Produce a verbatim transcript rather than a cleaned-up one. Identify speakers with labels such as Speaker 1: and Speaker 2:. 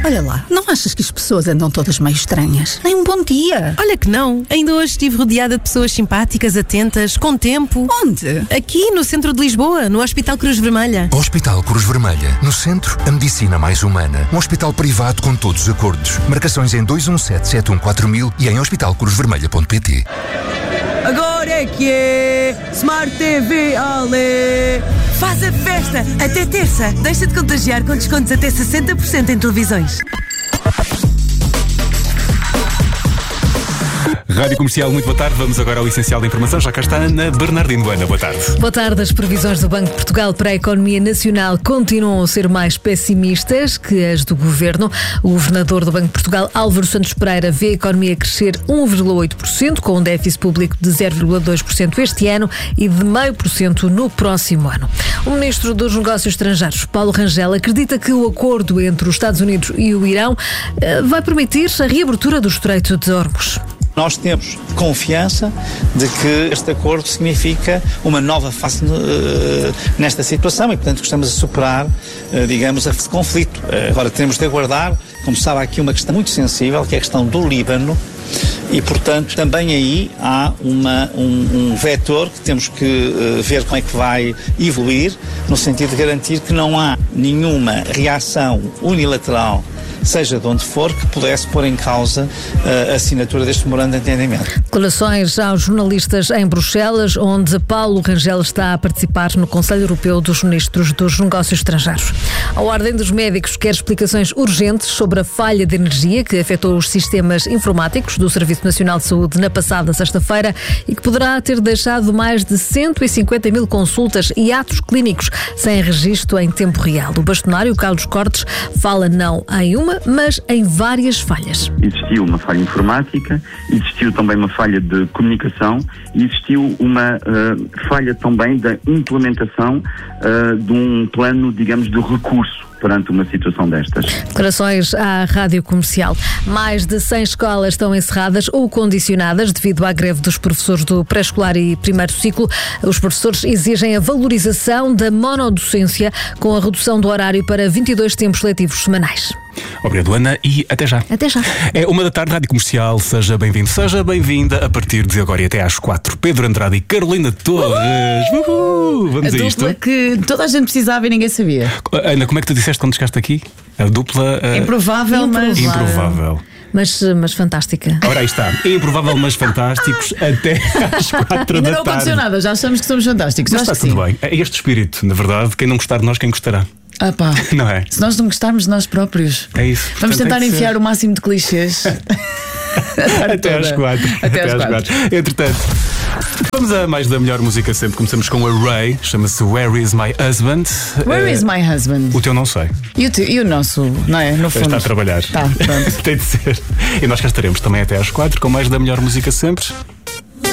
Speaker 1: Olha lá, não achas que as pessoas andam todas meio estranhas? Nem um bom dia.
Speaker 2: Olha que não. Ainda hoje estive rodeada de pessoas simpáticas, atentas, com tempo.
Speaker 1: Onde?
Speaker 2: Aqui, no centro de Lisboa, no Hospital Cruz Vermelha.
Speaker 3: Hospital Cruz Vermelha. No centro, a medicina mais humana. Um hospital privado com todos os acordos. Marcações em dois um sete, sete um quatro mil e em hospital cruz vermelha ponto pt.
Speaker 4: Agora é que é Smart T V Ale.
Speaker 2: Faz a festa até terça. Deixa de contagiar com descontos até sessenta por cento em televisões.
Speaker 5: Rádio Comercial, muito boa tarde. Vamos agora ao essencial da informação. Já cá está Ana Bernardino. Ana, boa tarde.
Speaker 6: Boa tarde. As previsões do Banco de Portugal para a economia nacional continuam a ser mais pessimistas que as do Governo. O governador do Banco de Portugal, Álvaro Santos Pereira, vê a economia crescer um vírgula oito por cento, com um déficit público de zero vírgula dois por cento este ano e de zero vírgula cinco por cento no próximo ano. O ministro dos Negócios Estrangeiros, Paulo Rangel, acredita que o acordo entre os Estados Unidos e o Irão vai permitir a reabertura do Estreito de Hormuz.
Speaker 7: Nós temos confiança de que este acordo significa uma nova fase uh, nesta situação e, portanto, que estamos a superar, uh, digamos, esse conflito. Uh, agora, temos de aguardar, como sabe, aqui uma questão muito sensível, que é a questão do Líbano, e, portanto, também aí há uma, um, um vetor que temos que uh, ver como é que vai evoluir, no sentido de garantir que não há nenhuma reação unilateral, seja de onde for, que pudesse pôr em causa uh, a assinatura deste memorando de entendimento.
Speaker 6: Declarações aos jornalistas em Bruxelas, onde Paulo Rangel está a participar no Conselho Europeu dos Ministros dos Negócios Estrangeiros. A Ordem dos Médicos quer explicações urgentes sobre a falha de energia que afetou os sistemas informáticos do Serviço Nacional de Saúde na passada sexta-feira e que poderá ter deixado mais de cento e cinquenta mil consultas e atos clínicos sem registro em tempo real. O bastonário Carlos Cortes fala não em uma, mas em várias falhas.
Speaker 8: Existiu uma falha informática, existiu também uma falha de comunicação e existiu uma uh, falha também da implementação uh, de um plano, digamos, de recurso perante uma situação destas.
Speaker 6: Declarações à Rádio Comercial. Mais de cem escolas estão encerradas ou condicionadas devido à greve dos professores do pré-escolar e primeiro ciclo. Os professores exigem a valorização da monodocência com a redução do horário para vinte e dois tempos letivos semanais.
Speaker 5: Obrigado, Ana, e até já.
Speaker 6: Até já.
Speaker 5: É uma da tarde, Rádio Comercial. Seja bem-vindo, seja bem-vinda a partir de agora e até às quatro. Pedro Andrade e Carolina Torres. Uhul! Vamos a,
Speaker 4: a
Speaker 5: isto.
Speaker 4: dupla que toda a gente precisava e ninguém sabia.
Speaker 5: Ana, como é que tu disseste quando chegaste aqui? A dupla... Uh...
Speaker 4: Improvável, mas...
Speaker 5: Improvável.
Speaker 6: Mas, mas fantástica.
Speaker 5: Ora, aí está. Improvável, mas fantásticos até às quatro da tarde.
Speaker 4: Ainda não aconteceu nada, já achamos que somos fantásticos.
Speaker 5: Mas
Speaker 4: acho
Speaker 5: está
Speaker 4: que
Speaker 5: tudo
Speaker 4: sim.
Speaker 5: bem. É este espírito, na verdade. Quem não gostar de nós, quem gostará.
Speaker 4: Ah pá,
Speaker 5: não é?
Speaker 4: Se nós não gostarmos de nós próprios,
Speaker 5: é isso.
Speaker 4: Vamos
Speaker 5: Portanto,
Speaker 4: tentar enfiar
Speaker 5: ser.
Speaker 4: o máximo de clichês.
Speaker 5: Até às quatro.
Speaker 4: Até, Até às quatro. quatro.
Speaker 5: Entretanto, vamos a mais da melhor música sempre. Começamos com a Ray, chama-se Where Is My Husband?
Speaker 4: Where uh, is my husband?
Speaker 5: O teu não sei.
Speaker 4: E o, te, e o nosso, não é? No fundo.
Speaker 5: Está a trabalhar.
Speaker 4: Tá, pronto.
Speaker 5: Tem de ser. E nós cá estaremos também até às quatro com mais da melhor música sempre.